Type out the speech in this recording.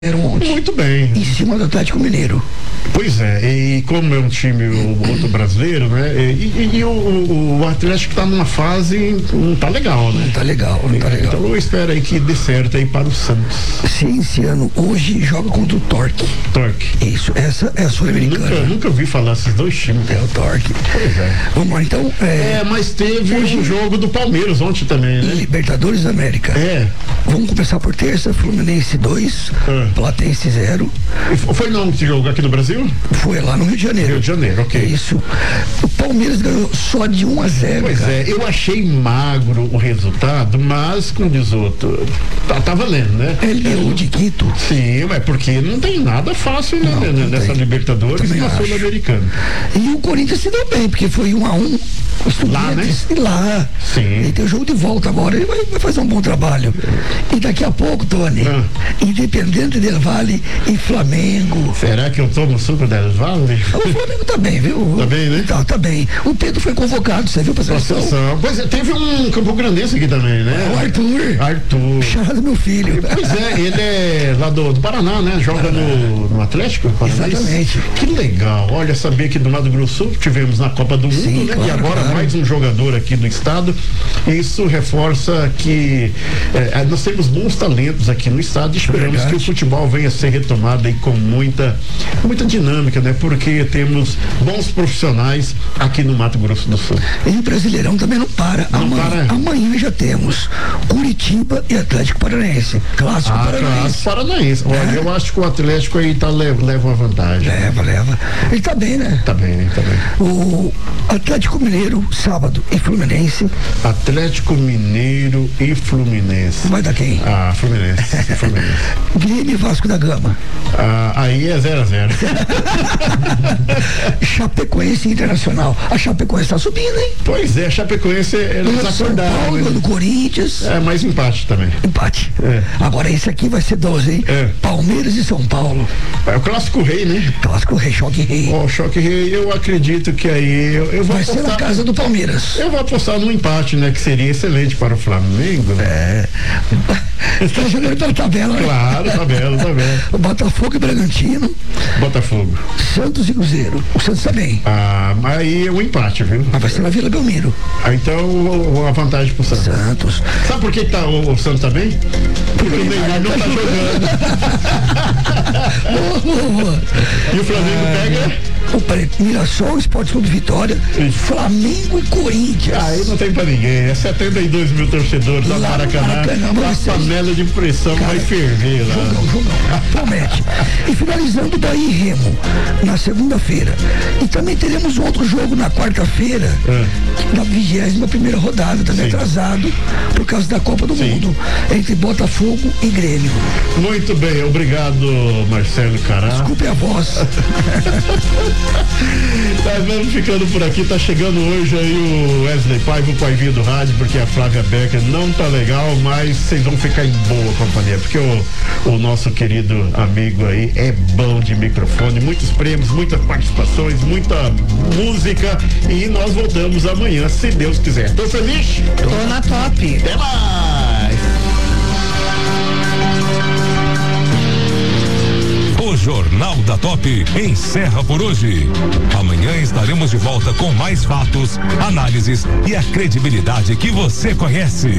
ontem. Muito bem. Em cima do Atlético Mineiro. Pois é, e como é um time outro brasileiro, né? E o Atlético está numa fase não tá legal, né? Não tá legal. Então eu espero aí que dê certo aí para o Santos. Cienciano hoje joga contra o Torque. Isso, essa é a Sul-Americana. Nunca ouvi falar desses dois times. É o Torque. Pois é. Vamos lá, então. Mas teve hoje um jogo do Palmeiras ontem também, né? Libertadores da América. Vamos começar por terça, Fluminense 2, Platense 0. Foi não que jogou aqui no Brasil? Foi lá no Rio de Janeiro. Rio de Janeiro, ok. Isso. O Palmeiras ganhou só de 1-0. Pois cara. eu achei magro o resultado, mas como diz outro, tá valendo, né? LDU de Quito. Sim, mas porque não tem nada fácil nessa Libertadores e na Sul-Americana. E o Corinthians se deu bem, porque foi 1-1. Lá, né? Lá. Sim. E tem o jogo de volta agora, ele vai fazer um bom trabalho. E daqui a pouco, Tony, Independente del Valle e Flamengo. Será que eu tomo suco del Valle? O Flamengo tá bem, viu? Tá bem, né? Tá bem. O Pedro foi convocado, você viu pra seleção? Pois é, teve um Campo Grandense aqui também, né? O Arthur. Charado meu filho. Pois é, ele é lá do Paraná, né? Joga no Atlético Paranaense. Exatamente. Que legal. Olha, sabia que do Mato Grosso do Sul tivemos na Copa do Mundo, sim, né? Claro, e agora mais um jogador aqui do estado. Isso reforça que nós temos bons talentos aqui no estado e esperamos que o futebol venha a ser retomado aí com muita dinâmica, né? Porque temos bons profissionais aqui no Mato Grosso do Sul. E o Brasileirão também não para. Amanhã já temos Curitiba e Atlético Paranaense. Clássico Paranaense. Olha, eu acho que o Atlético aí leva uma vantagem. Leva. Ele tá bem, né? Tá bem. O Atlético Mineiro, sábado, e Fluminense. Atlético Mineiro e Fluminense. Vai dar quem? Fluminense. Grêmio e Vasco da Gama. Aí é 0-0. Chapecoense e Internacional. A Chapecoense tá subindo, hein? Pois é, a Chapecoense eles acordaram. São Paulo, do Corinthians. Mas empate também. Empate. Agora esse aqui vai ser 12, hein? Palmeiras e São Paulo. É o Clássico Rei, né? Clássico Rei, Choque Rei. Choque Rei, eu acredito que aí eu vou vai apostar, ser na casa do Palmeiras. Eu vou apostar no empate, né? Que seria excelente para o Flamengo. Está jogando pela tabela, né? Claro, tabela. O Botafogo e Bragantino. Botafogo. Santos e Cruzeiro. O Santos tá bem. Mas aí é um empate, viu? Mas vai ser na Vila Belmiro. Então a vantagem pro Santos. Sabe por que o Santos tá bem? Porque o Neymar não tá jogando. E o Flamengo pega? O Mirassol, Esporte Clube Vitória, Flamengo e Corinthians. Aí não tem pra ninguém. É 72 mil torcedores lá no Maracanã. A panela de pressão vai ferver lá. Jogão. Promete. E finalizando Bahia e Remo na segunda-feira. E também teremos outro jogo na quarta-feira, na 21ª rodada, também atrasado por causa da Copa do Mundo, entre Botafogo e Grêmio. Muito bem, obrigado, Marcelo Cará. Desculpe a voz. Vamos ficando por aqui, tá chegando hoje aí o Wesley Paiva, o Paivinho do rádio, porque a Flávia Becker não tá legal, mas vocês vão ficar em boa companhia, porque o nosso querido amigo aí é bom de microfone, muitos prêmios, muitas participações, muita música, e nós voltamos amanhã, se Deus quiser. Tô feliz? Tô na top. Até mais! O Jornal da Top encerra por hoje. Amanhã estaremos de volta com mais fatos, análises e a credibilidade que você conhece.